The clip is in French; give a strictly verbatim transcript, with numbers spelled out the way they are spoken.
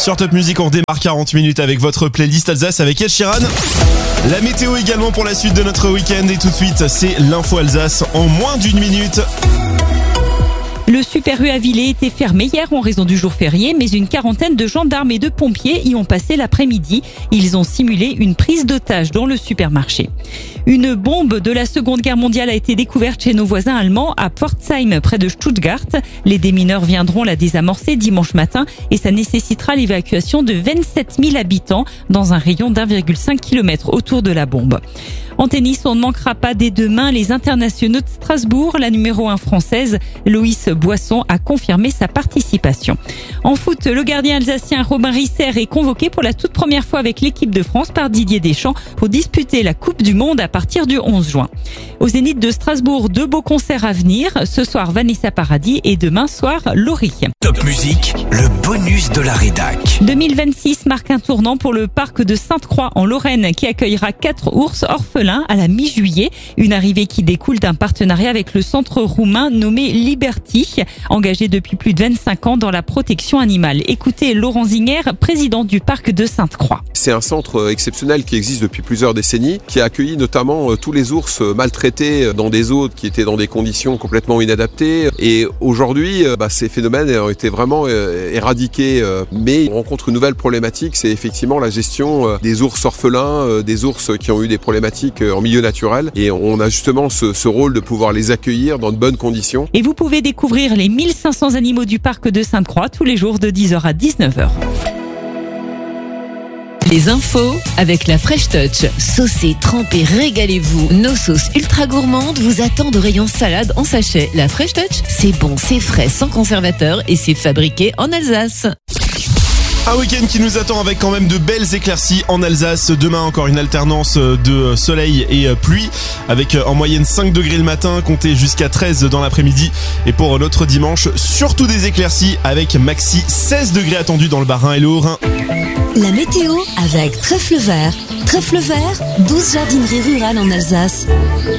Sur Top Music, on redémarre quarante minutes avec votre playlist Alsace avec Ed Sheeran. La météo également pour la suite de notre week-end. Et tout de suite, c'est l'info Alsace en moins d'une minute. Le Super U à Villers était fermé hier en raison du jour férié, mais une quarantaine de gendarmes et de pompiers y ont passé l'après-midi. Ils ont simulé une prise d'otage dans le supermarché. Une bombe de la Seconde Guerre mondiale a été découverte chez nos voisins allemands à Pforzheim, près de Stuttgart. Les démineurs viendront la désamorcer dimanche matin et ça nécessitera l'évacuation de vingt-sept mille habitants dans un rayon d'un virgule cinq kilomètre autour de la bombe. En tennis, on ne manquera pas dès demain les internationaux de Strasbourg. La numéro un française, Loïs Boisson, a confirmé sa participation. En foot, le gardien alsacien Robin Risser est convoqué pour la toute première fois avec l'équipe de France par Didier Deschamps pour disputer la Coupe du Monde à partir du onze juin. Au Zénith de Strasbourg, deux beaux concerts à venir. Ce soir, Vanessa Paradis et demain soir, Laurie. Top Music, le bonus de la rédac. deux mille vingt-six marque un tournant pour le parc de Sainte-Croix en Lorraine qui accueillera quatre ours orphelins à la mi-juillet. Une arrivée qui découle d'un partenariat avec le centre roumain nommé Liberty, engagé depuis plus de vingt-cinq ans dans la protection animale. Écoutez Laurent Zinger, président du parc de Sainte-Croix. C'est un centre exceptionnel qui existe depuis plusieurs décennies, qui a accueilli notamment tous les ours maltraités dans des eaux qui étaient dans des conditions complètement inadaptées. Et aujourd'hui, bah, ces phénomènes ont été vraiment éradiqués. Mais on rencontre une nouvelle problématique, c'est effectivement la gestion des ours orphelins, des ours qui ont eu des problématiques en milieu naturel. Et on a justement ce, ce rôle de pouvoir les accueillir dans de bonnes conditions. Et vous pouvez découvrir les mille cinq cents animaux du parc de Sainte-Croix tous les jours de dix heures à dix-neuf heures. Les infos avec la Fresh Touch. Saucez, trempez, régalez-vous. Nos sauces ultra gourmandes vous attendent au rayon salade en sachet. La Fresh Touch, c'est bon, c'est frais, sans conservateur et c'est fabriqué en Alsace. Un week-end qui nous attend avec quand même de belles éclaircies en Alsace. Demain, encore une alternance de soleil et pluie avec en moyenne cinq degrés le matin, comptez jusqu'à treize dans l'après-midi. Et pour notre dimanche, surtout des éclaircies avec maxi seize degrés attendus dans le Bas-Rhin et le Haut-Rhin. La météo avec Trèfle Vert. Trèfle Vert, douze jardineries rurales en Alsace.